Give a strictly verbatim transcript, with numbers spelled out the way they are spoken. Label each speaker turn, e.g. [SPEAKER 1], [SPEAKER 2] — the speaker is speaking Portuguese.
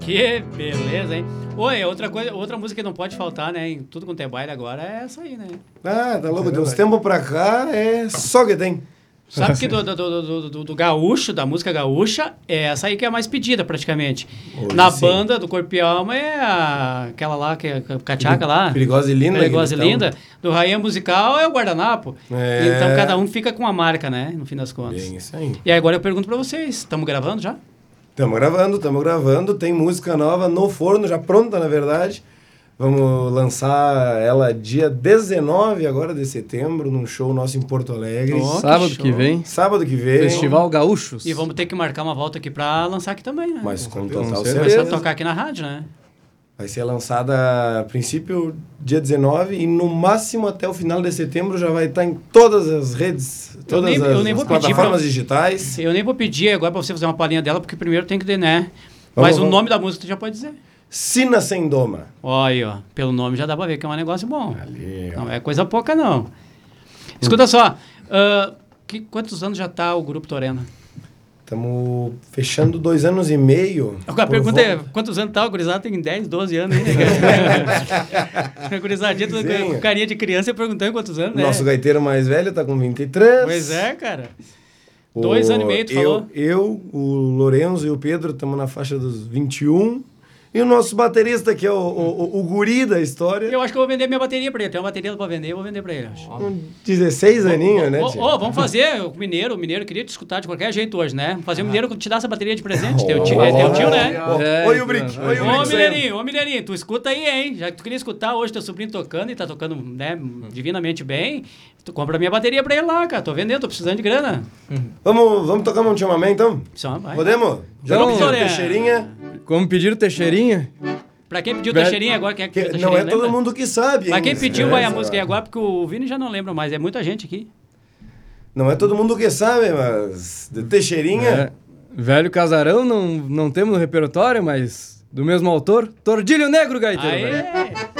[SPEAKER 1] Que beleza, hein? Oi, outra coisa, outra música que não pode faltar, né? Em tudo quanto é baile agora é essa aí, né?
[SPEAKER 2] Ah, tá louco. De uns tempos pra cá é só que tem.
[SPEAKER 1] Sabe que do, do, do, do, do gaúcho, da música gaúcha, é essa aí que é a mais pedida, praticamente.
[SPEAKER 2] Hoje
[SPEAKER 1] Na
[SPEAKER 2] sim.
[SPEAKER 1] banda do Corpo e Alma é a, aquela lá, que é a Cachaca lá.
[SPEAKER 2] Perigosa e linda.
[SPEAKER 1] Perigosa e
[SPEAKER 2] então.
[SPEAKER 1] linda. Do Rainha Musical é o Guardanapo.
[SPEAKER 2] É.
[SPEAKER 1] Então cada um fica com uma marca, né? No fim das contas.
[SPEAKER 2] Bem, isso aí.
[SPEAKER 1] E agora eu pergunto pra vocês, estamos gravando já?
[SPEAKER 2] Estamos gravando, estamos gravando. Tem música nova no forno, já pronta, na verdade. Vamos lançar ela dia dezenove agora de setembro, num show nosso em Porto Alegre.
[SPEAKER 1] Oh,
[SPEAKER 3] Sábado
[SPEAKER 1] que
[SPEAKER 3] que,
[SPEAKER 1] show.
[SPEAKER 3] vem.
[SPEAKER 2] Sábado que vem.
[SPEAKER 3] Festival Gaúchos.
[SPEAKER 1] E vamos ter que marcar uma volta aqui pra lançar aqui também, né?
[SPEAKER 2] Mas com
[SPEAKER 3] Com
[SPEAKER 2] total
[SPEAKER 3] certeza.
[SPEAKER 1] Começar a
[SPEAKER 2] certeza.
[SPEAKER 1] tocar aqui na rádio, né?
[SPEAKER 2] Vai ser lançada a princípio dia dezenove e no máximo até o final de setembro já vai estar em todas as redes, todas
[SPEAKER 1] nem- eu
[SPEAKER 2] as,
[SPEAKER 1] nem
[SPEAKER 2] as
[SPEAKER 1] vou pedir
[SPEAKER 2] plataformas
[SPEAKER 1] pra-
[SPEAKER 2] digitais.
[SPEAKER 1] Eu nem vou pedir agora pra você fazer uma palhinha dela, porque primeiro tem que ter, né?
[SPEAKER 2] Vamos,
[SPEAKER 1] Mas o
[SPEAKER 2] vamos.
[SPEAKER 1] nome da música tu já pode dizer.
[SPEAKER 2] Sina Sem Doma.
[SPEAKER 1] Olha aí, ó. Pelo nome já dá pra ver que é um negócio bom.
[SPEAKER 2] Ali, ó.
[SPEAKER 1] Não é coisa pouca, não. Escuta só. ah, que, quantos anos já tá o Grupo Torena?
[SPEAKER 2] Estamos fechando dois anos e meio.
[SPEAKER 1] A
[SPEAKER 2] por
[SPEAKER 1] pergunta é,
[SPEAKER 2] volta.
[SPEAKER 1] quantos anos tá? O gurizada tem dez, doze anos aí, né? cara? A gurizadinha toda
[SPEAKER 2] Sim.
[SPEAKER 1] com carinha de criança perguntando quantos anos, né?
[SPEAKER 2] Nosso gaiteiro mais velho tá com vinte e três.
[SPEAKER 1] Pois é, cara.
[SPEAKER 2] O-
[SPEAKER 1] Dois anos e meio, tu
[SPEAKER 2] eu,
[SPEAKER 1] falou?
[SPEAKER 2] Eu, o Lorenzo e o Pedro estamos na faixa dos vinte e um. E o nosso baterista, que é o, o, o, o guri da história,
[SPEAKER 1] Eu acho que eu vou vender minha bateria pra ele. Tem uma bateria pra vender, eu vou vender pra ele, acho.
[SPEAKER 2] com dezesseis aninhos, né,
[SPEAKER 1] Ô,
[SPEAKER 2] tio?
[SPEAKER 1] ô, vamos fazer, o Mineiro, o Mineiro queria te escutar de qualquer jeito hoje, né? Fazer o Mineiro te dar essa bateria de presente. Teu tio, é teu tio, né?
[SPEAKER 2] Ó,
[SPEAKER 3] É,
[SPEAKER 2] Oi, o Brick.
[SPEAKER 3] então,
[SPEAKER 2] Oi, o
[SPEAKER 1] Ô,
[SPEAKER 2] Brick.
[SPEAKER 1] Mineirinho, ô, Mineirinho, tu escuta aí, hein? Já que tu queria escutar hoje teu sobrinho tocando e tá tocando, né, divinamente bem, tu compra a minha bateria pra ele lá, cara. Tô vendendo, tô precisando de grana.
[SPEAKER 2] Vamos, vamos tocar um chamamé, então?
[SPEAKER 1] Só vai.
[SPEAKER 2] Podemos? Já
[SPEAKER 3] Então,
[SPEAKER 2] não pediram
[SPEAKER 1] Soraya.
[SPEAKER 2] Teixeirinha?
[SPEAKER 3] Como pediram Teixeirinha?
[SPEAKER 1] Pra quem pediu
[SPEAKER 3] Velho-
[SPEAKER 1] Teixeirinha agora, quem é que
[SPEAKER 2] Que
[SPEAKER 1] pediu
[SPEAKER 2] não
[SPEAKER 1] Teixeirinha,
[SPEAKER 2] é todo
[SPEAKER 1] lembra?
[SPEAKER 2] mundo que sabe, hein?
[SPEAKER 1] Mas quem pediu
[SPEAKER 2] É,
[SPEAKER 1] vai a
[SPEAKER 2] essa-
[SPEAKER 1] música aí agora, porque o Vini já não lembra mais, é muita gente aqui.
[SPEAKER 2] Não é todo mundo que sabe, mas de Teixeirinha...
[SPEAKER 3] É. Velho Casarão não, não temos no repertório, mas do mesmo autor, Tordilho Negro, gaiteiro. velho.
[SPEAKER 1] Aê!